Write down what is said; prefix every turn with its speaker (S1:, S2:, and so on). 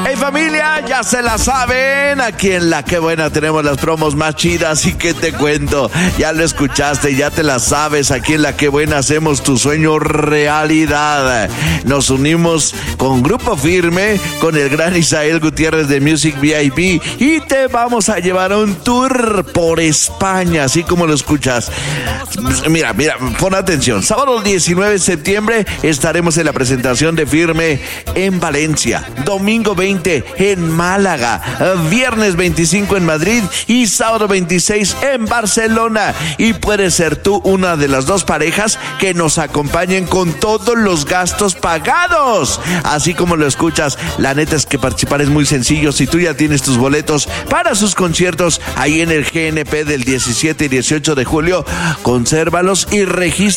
S1: Hey familia, ya se la saben, aquí en La Que Buena tenemos las promos más chidas y que te cuento, ya lo escuchaste, ya te la sabes, aquí en La Que Buena hacemos tu sueño realidad. Nos unimos con Grupo Firme, con el gran Isael Gutiérrez de Music VIP y te vamos a llevar a un tour por España, así como lo escuchas. Mira, pon atención, sábado 19 de septiembre estaremos en la presentación de Firme en Valencia, domingo 20 en Málaga, viernes 25 en Madrid y sábado 26 en Barcelona. Y puedes ser tú una de las dos parejas que nos acompañen con todos los gastos pagados. Así como lo escuchas, la neta es que participar es muy sencillo. Si tú ya tienes tus boletos para sus conciertos ahí en el GNP del 17 y 18 de julio, consérvalos y regístrate